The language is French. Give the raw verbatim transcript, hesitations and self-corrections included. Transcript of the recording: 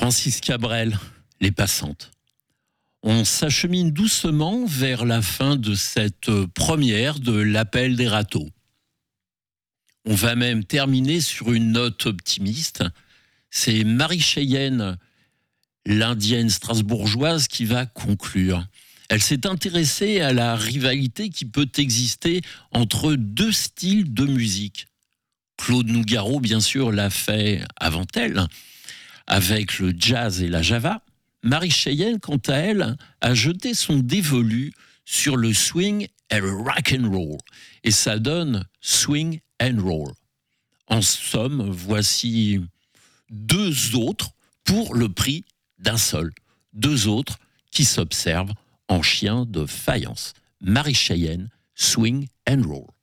Francis Cabrel, Les Passantes. On s'achemine doucement vers la fin de cette première de l'Appel des râteaux. On va même terminer sur une note optimiste. C'est Marie Cheyenne, l'indienne strasbourgeoise, qui va conclure. Elle s'est intéressée à la rivalité qui peut exister entre deux styles de musique. Claude Nougaro, bien sûr, l'a fait avant elle, avec le jazz et la java. Marie Cheyenne, quant à elle, a jeté son dévolu sur le swing et le rock and roll. Et ça donne swing and roll. En somme, voici deux autres pour le prix d'un seul. Deux autres qui s'observent en chien de faïence. Marie Cheyenne, swing and roll.